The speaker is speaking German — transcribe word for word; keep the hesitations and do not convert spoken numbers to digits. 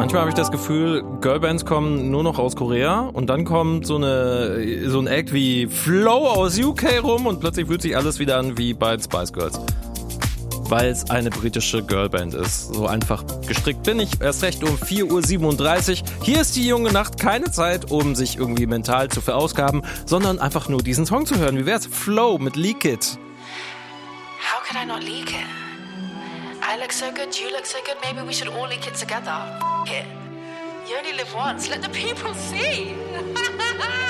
Manchmal habe ich das Gefühl, Girlbands kommen nur noch aus Korea und dann kommt so eine so ein Act wie Flow aus U K rum und plötzlich fühlt sich alles wieder an wie bei Spice Girls. Weil es eine britische Girlband ist. So einfach gestrickt bin ich. Erst recht um vier Uhr siebenunddreißig. Hier ist die junge Nacht. Keine Zeit, um sich irgendwie mental zu verausgaben, sondern einfach nur diesen Song zu hören. Wie wär's? Flow mit Leak It. How could I not leak it? I look so good, you look so good, maybe we should all leak it together. F*** it. You only live once, let the people see.